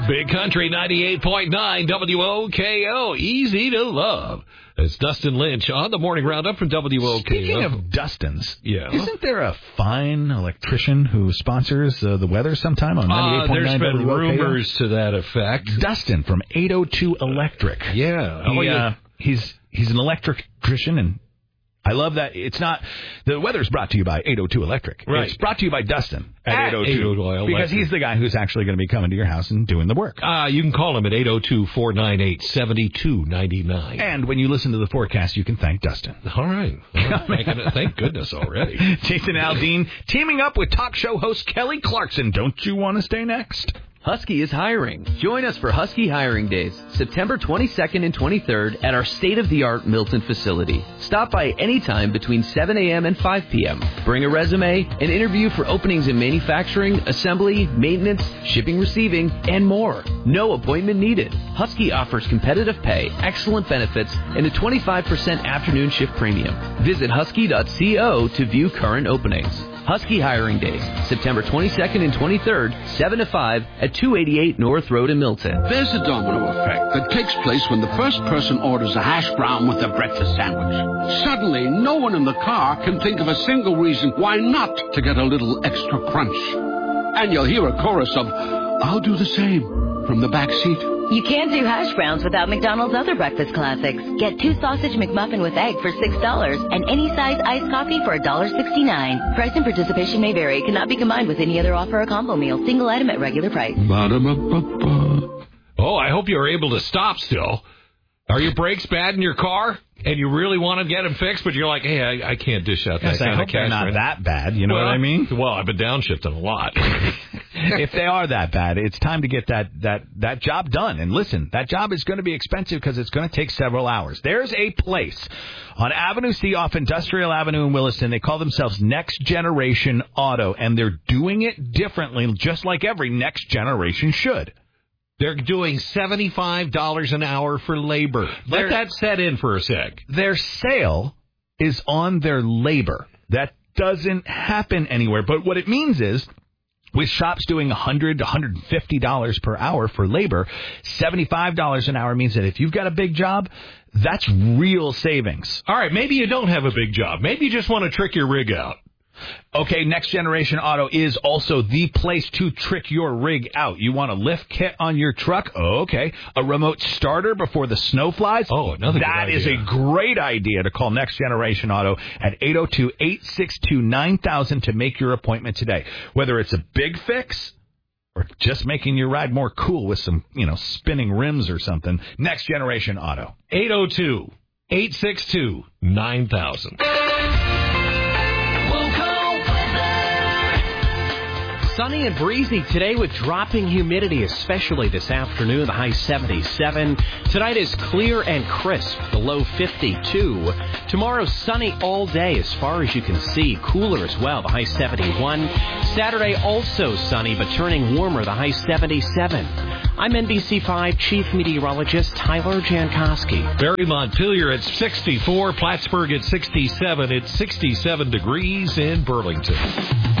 Big Country 98.9 WOKO. Easy to love. It's Dustin Lynch on the Morning Roundup from WOKO. Speaking of Dustins, yeah. Isn't there a fine electrician who sponsors the weather sometime on 98.9 WOKO? There's been rumors to that effect. Dustin from 802 Electric. Yeah. He's an electrician, and I love that. It's not, the weather's brought to you by 802 Electric. Right. It's brought to you by Dustin at 802 Electric. Because he's the guy who's actually going to be coming to your house and doing the work. You can call him at 802-498-7299. And when you listen to the forecast, you can thank Dustin. All right. Thank goodness already. Jason Aldean teaming up with talk show host Kelly Clarkson. Don't you want to stay next? Husky is hiring. Join us for Husky Hiring Days, September 22nd and 23rd at our state-of-the-art Milton facility. Stop by anytime between 7 a.m. and 5 p.m. Bring a resume, an interview for openings in manufacturing, assembly, maintenance, shipping, receiving, and more. No appointment needed. Husky offers competitive pay, excellent benefits, and a 25% afternoon shift premium. Visit husky.co to view current openings. Husky Hiring Days, September 22nd and 23rd, 7 to 5 at 288 North Road in Milton. There's a domino effect that takes place when the first person orders a hash brown with a breakfast sandwich. Suddenly, no one in the car can think of a single reason why not to get a little extra crunch. And you'll hear a chorus of, "I'll do the same," from the back seat. You can't do hash browns without McDonald's other breakfast classics. Get 2 sausage McMuffin with egg for $6 and any size iced coffee for $1.69. Price and participation may vary. Cannot be combined with any other offer or combo meal. Single item at regular price. Ba-da-ba-ba-ba. Oh, I hope you're able to stop still. Are your brakes bad in your car? And you really want to get them fixed, but you're like, hey, I can't dish out that kind of cash. They're not that bad, you know what I mean? Well, I've been downshifting a lot. If they are that bad, it's time to get that job done. And listen, that job is going to be expensive because it's going to take several hours. There's a place on Avenue C off Industrial Avenue in Williston. They call themselves Next Generation Auto, and they're doing it differently, just like every next generation should. They're doing $75 an hour for labor. Let that set in for a sec. Their sale is on their labor. That doesn't happen anywhere. But what it means is, with shops doing $100 to $150 per hour for labor, $75 an hour means that if you've got a big job, that's real savings. All right, maybe you don't have a big job. Maybe you just want to trick your rig out. Okay, Next Generation Auto is also the place to trick your rig out. You want a lift kit on your truck? Okay. A remote starter before the snow flies? Oh, another good idea. That is a great idea to call Next Generation Auto at 802-862-9000 to make your appointment today. Whether it's a big fix or just making your ride more cool with some, spinning rims or something, Next Generation Auto. 802-862-9000. Sunny and breezy today with dropping humidity, especially this afternoon, the high 77. Tonight is clear and crisp, the low 52. Tomorrow, sunny all day as far as you can see. Cooler as well, the high 71. Saturday, also sunny, but turning warmer, the high 77. I'm NBC5 Chief Meteorologist Tyler Jankowski. Barry Montpelier at 64, Plattsburgh at 67. It's 67 degrees in Burlington.